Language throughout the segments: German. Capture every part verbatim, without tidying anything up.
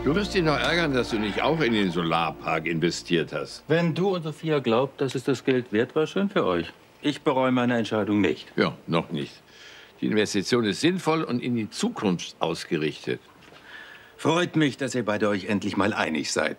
Du wirst dich noch ärgern, dass du nicht auch in den Solarpark investiert hast. Wenn du und Sophia glaubt, dass es das Geld wert war, schön für euch. Ich bereue meine Entscheidung nicht. Ja, noch nicht. Die Investition ist sinnvoll und in die Zukunft ausgerichtet. Freut mich, dass ihr beide euch endlich mal einig seid.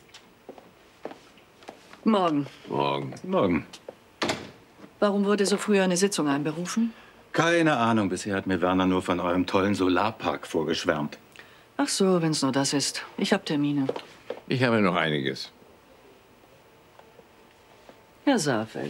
Morgen. Morgen. Morgen. Warum wurde so früh eine Sitzung einberufen? Keine Ahnung. Bisher hat mir Werner nur von eurem tollen Solarpark vorgeschwärmt. Ach so, wenn's nur das ist. Ich habe Termine. Ich habe noch einiges. Herr Saalfeld,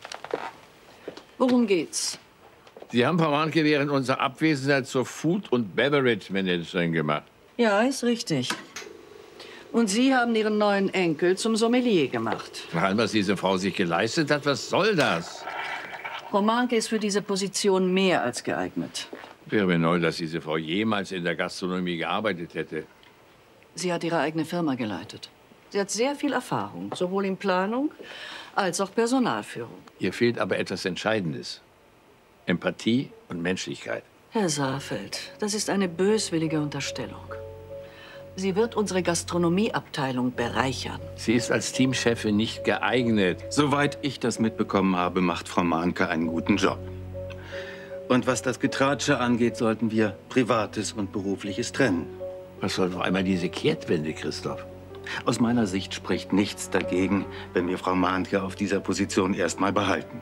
worum geht's? Sie haben Frau Warnke während unserer Abwesenheit zur Food- und Beverage-Managerin gemacht. Ja, ist richtig. Und Sie haben Ihren neuen Enkel zum Sommelier gemacht. Nach allem, was diese Frau sich geleistet hat, was soll das? Frau Warnke ist für diese Position mehr als geeignet. Wäre mir neu, dass diese Frau jemals in der Gastronomie gearbeitet hätte. Sie hat ihre eigene Firma geleitet. Sie hat sehr viel Erfahrung, sowohl in Planung als auch Personalführung. Ihr fehlt aber etwas Entscheidendes. Empathie und Menschlichkeit. Herr Saalfeld, das ist eine böswillige Unterstellung. Sie wird unsere Gastronomieabteilung bereichern. Sie ist als Teamchefin nicht geeignet. Soweit ich das mitbekommen habe, macht Frau Mahnke einen guten Job. Und was das Getratsche angeht, sollten wir Privates und Berufliches trennen. Was soll noch einmal diese Kehrtwende, Christoph? Aus meiner Sicht spricht nichts dagegen, wenn wir Frau Mahnke auf dieser Position erst mal behalten.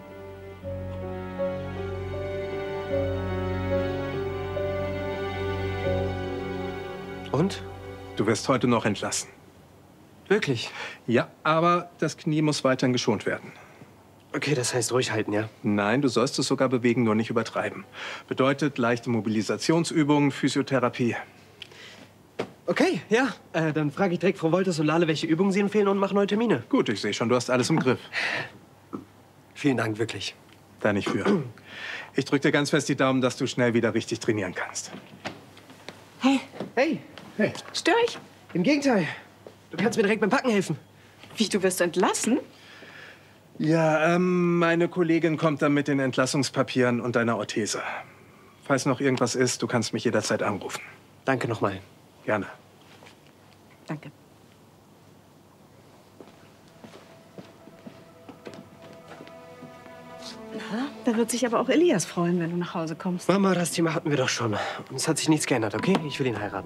Und? Du wirst heute noch entlassen. Wirklich? Ja, aber das Knie muss weiterhin geschont werden. Okay, das heißt ruhig halten, ja? Nein, du sollst es sogar bewegen, nur nicht übertreiben. Bedeutet leichte Mobilisationsübungen, Physiotherapie. Okay, ja. Äh, dann frage ich direkt Frau Wolters und Lale, welche Übungen Sie empfehlen und mache neue Termine. Gut, ich sehe schon, du hast alles im Griff. Vielen Dank, wirklich. Da nicht für. Ich drücke dir ganz fest die Daumen, dass du schnell wieder richtig trainieren kannst. Hey, Hey, Hey, stör ich? im Gegenteil. Du kannst mir direkt beim Packen helfen. Wie, du wirst entlassen? ja, ähm, meine Kollegin kommt dann mit den Entlassungspapieren und deiner Orthese. Falls noch irgendwas ist, du kannst mich jederzeit anrufen. Danke nochmal. Gerne. Danke. Na, da wird sich aber auch Elias freuen, wenn du nach Hause kommst. Mama, das Thema hatten wir doch schon. Und es hat sich nichts geändert, okay? Ich will ihn heiraten.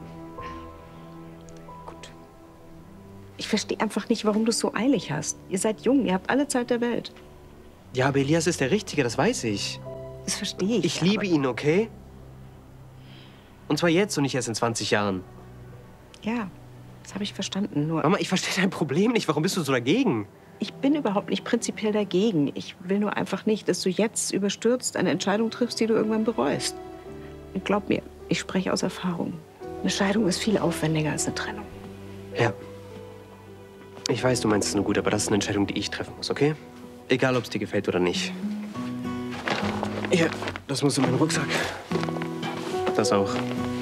Gut. Ich verstehe einfach nicht, warum du es so eilig hast. Ihr seid jung, ihr habt alle Zeit der Welt. Ja, aber Elias ist der Richtige, das weiß ich. Das verstehe ich. Ich liebe aber- ihn, okay? Und zwar jetzt und nicht erst in zwanzig Jahren. Ja, das habe ich verstanden. Nur, Mama, ich verstehe dein Problem nicht. Warum bist du so dagegen? ich bin überhaupt nicht prinzipiell dagegen. Ich will nur einfach nicht, dass du jetzt überstürzt eine Entscheidung triffst, die du irgendwann bereust. Und glaub mir, ich spreche aus Erfahrung. Eine Scheidung ist viel aufwendiger als eine Trennung. Ja. Ich weiß, du meinst es nur gut, aber das ist eine Entscheidung, die ich treffen muss, okay? Egal, ob es dir gefällt oder nicht. Hier, das muss in meinen Rucksack. Das auch.